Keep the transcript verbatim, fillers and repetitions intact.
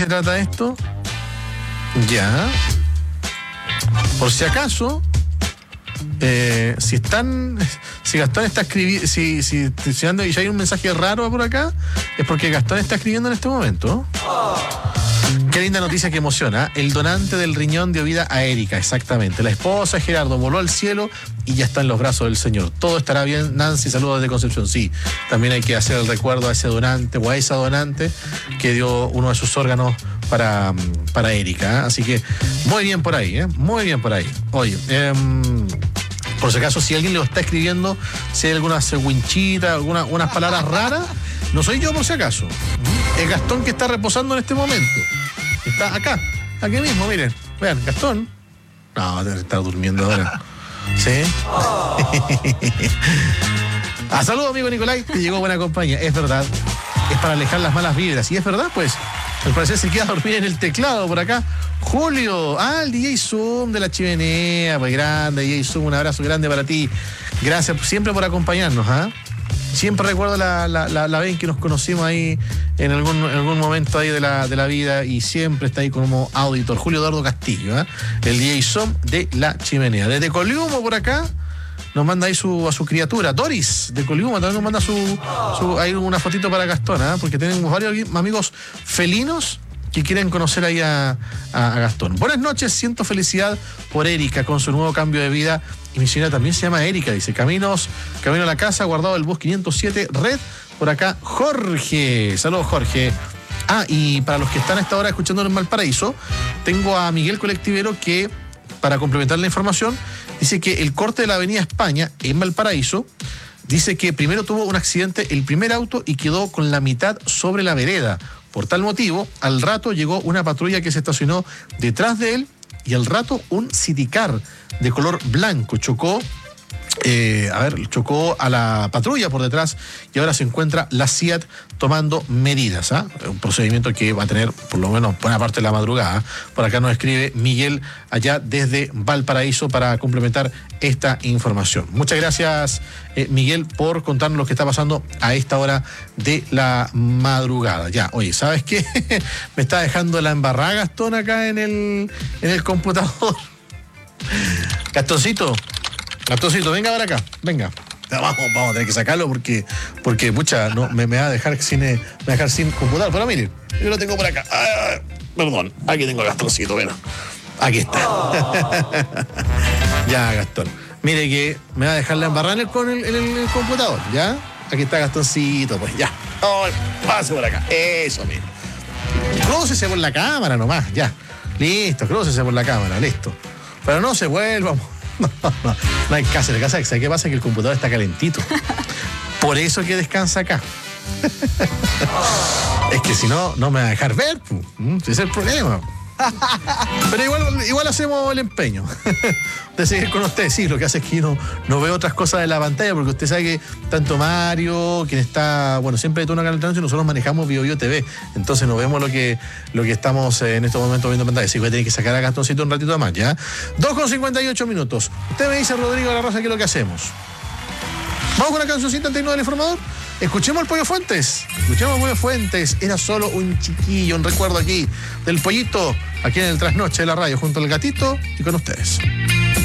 se trata esto? Ya. Por si acaso, eh, si están, si Gastón está escribiendo, si, si, si anda y ya hay un mensaje raro por acá, es porque Gastón está escribiendo en este momento. Qué linda noticia que emociona. El donante del riñón dio vida a Erika, exactamente. La esposa de Gerardo voló al cielo y ya está en los brazos del Señor. Todo estará bien. Nancy, saludos desde Concepción. Sí, también hay que hacer el recuerdo a ese donante o a esa donante que dio uno de sus órganos para, para Erika. ¿eh? Así que muy bien por ahí, ¿eh? Muy bien por ahí. Oye, eh, por si acaso, si alguien le está escribiendo, si hay alguna cegüinchita, alguna, unas palabras raras, no soy yo por si acaso. Es Gastón que está reposando en este momento. Está acá, aquí mismo, miren. Vean, Gastón. No, debe estar durmiendo ahora. ¿Sí? Ah, saludos, amigo Nicolai. Te llegó buena compañía. Es verdad. Es para alejar las malas vibras. Y es verdad, pues. Al parecer se queda a dormir en el teclado por acá. Julio. Ah, el D J Zoom de la chimenea. Pues grande, D J Zoom. Un abrazo grande para ti. Gracias siempre por acompañarnos, ¿ah? ¿eh? Siempre recuerdo la, la, la, la vez que nos conocimos ahí en algún, en algún momento ahí de la, de la vida y siempre está ahí como auditor. Julio Eduardo Castillo, ¿eh? El D J Som de la chimenea. Desde Coliumo por acá nos manda ahí su, a su criatura. Doris de Coliumo también nos manda su, su ahí una fotito para Gastón, ¿eh? Porque tenemos varios amigos felinos que quieren conocer ahí a, a, a Gastón. Buenas noches, siento felicidad por Erika con su nuevo cambio de vida. Y mi señora también se llama Erika, dice. Caminos, camino a la casa, guardado el bus quinientos siete, red. Por acá, Jorge. Saludos, Jorge. Ah, y para los que están a esta hora escuchando en Valparaíso, tengo a Miguel Colectivero que, para complementar la información, dice que el corte de la avenida España en Valparaíso, dice que primero tuvo un accidente el primer auto y quedó con la mitad sobre la vereda. Por tal motivo, al rato llegó una patrulla que se estacionó detrás de él y al rato un Citicar de color blanco chocó, eh, a ver, chocó a la patrulla por detrás y ahora se encuentra la C I A T tomando medidas. ¿eh? Un procedimiento que va a tener por lo menos buena parte de la madrugada. Por acá nos escribe Miguel allá desde Valparaíso para complementar esta información. Muchas gracias, eh, Miguel, por contarnos lo que está pasando a esta hora de la madrugada. Ya, oye, ¿sabes qué? Me está dejando la embarrada Gastón acá en el, en el computador. Gastoncito, Gastoncito, venga para acá, venga. Vamos, vamos a tener que sacarlo porque, porque pucha, no, me, me va a dejar sin, me va a dejar sin computador. Pero mire, yo lo tengo por acá. Ah, perdón, aquí tengo a Gastoncito, ven. Aquí está. Ya, Gastón. Mire que me va a dejar la embarrada con el, en el, en el computador, ¿ya? Aquí está Gastoncito, pues ya. Oh, pase por acá. Eso, mire. Crúcese por la cámara nomás, ya. Listo, crúcese por la cámara, listo. Pero no se vuelva. No, no, no hay caso, ¿sabes qué pasa? Que el computador está calentito. Por eso que descansa acá. Es que si no, no me va a dejar ver. Ese es el problema. Pero igual, igual hacemos el empeño de seguir con ustedes. Sí, lo que hace es que no, no veo otras cosas de la pantalla, porque usted sabe que tanto Mario, quien está, bueno, siempre de turno acá en el tránsito, nosotros manejamos Bio Bio T V, entonces no vemos lo que, lo que estamos eh, en estos momentos viendo en pantalla. Así que voy a tener que sacar a Gastoncito un ratito más, ¿ya? dos con cincuenta y ocho minutos. Usted me dice, Rodrigo de la Rosa, ¿qué es lo que hacemos? Vamos con la cancioncita antes del informador. Escuchemos al Pollo Fuentes. Escuchemos al Pollo Fuentes. Era solo un chiquillo, un recuerdo aquí del pollito, aquí en el Trasnoche de la radio, junto al gatito y con ustedes.